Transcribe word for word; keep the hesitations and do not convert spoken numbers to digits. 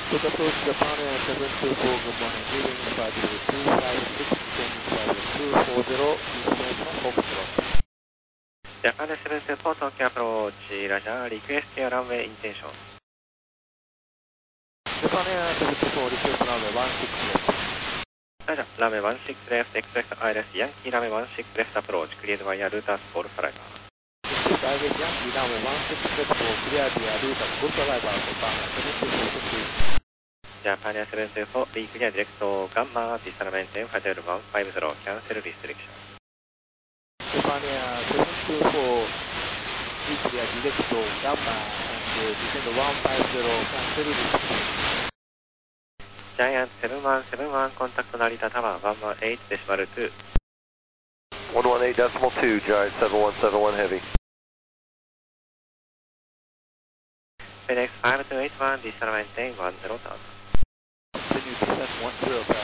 Quick approach Japan Air seven two four, good morning. Leaving departure two five six, descending flight two four zero, destination Foxtrot. Japan Air seven two four, Tokyo approach, Roger, request your runway intention. Japan Air seven two four, request runway one six left. Roger, runway one six left, expect I L S Yankee, runway one six left approach, cleared via Routas for Flyer. Expect I L S Yankee, runway one six left for cleared via Routas for Flyer, Japan Air seven two four, thank you. Japan Air seven two four, reclear direct Gamma, disarmament Hotel one five zero, cancel restriction. Japan Air seven two four, reclear direct Gamma and descend one five zero, cancel restriction. Giant seven one seven one, contact Narita Tower one one eight decimal two. one one eight decimal two, Giant seven one seven one heavy. FedEx five two eight one, disarmament one zero thousand. Continue to descend one zero.